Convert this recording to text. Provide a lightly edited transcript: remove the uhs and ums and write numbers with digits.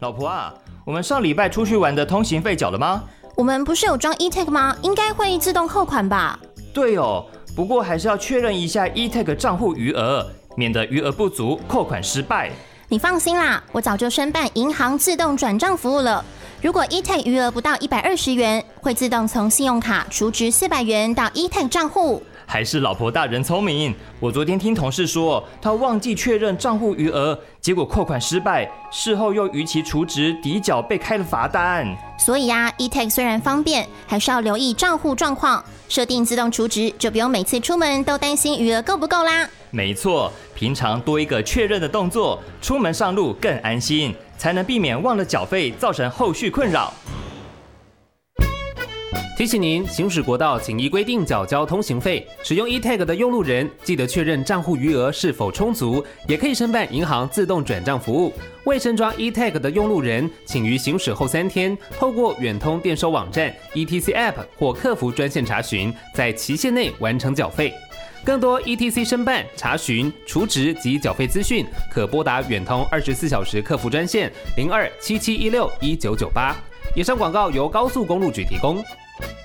老婆啊，我们上礼拜出去玩的通行费缴了吗？ 我们不是有装 eTag 吗？应该会自动扣款吧？ 对哦，不过还是要确认一下 eTag 账户余额，免得余额不足，扣款失败。 你放心啦，我早就申办银行自动转账服务了。如果 eTag 余额不到120元，会自动从信用卡储值400元到 eTag 账户。 还是老婆大人聪明。我昨天听同事说，他忘记确认账户余额，结果扣款失败，事后又逾期储值抵缴，被开了罚单。 所以eTag 虽然方便，还是要留意账户状况，设定自动储值，就不用每次出门都担心余额够不够啦。 没错，平常多一个确认的动作，出门上路更安心，才能避免忘了缴费造成后续困扰。 提醒您，行驶国道请依规定缴交通行费。使用 eTag 的用路人，记得确认账户余额是否充足，也可以申办银行自动转账服务。未申装 eTag 的用路人，请于行驶后3天，透过远通电收网站、ETC App 或客服专线查询，在期限内完成缴费。更多 ETC 申办、查询、储值及缴费资讯，可拨打远通24小时客服专线0277161998。以上广告由高速公路局提供。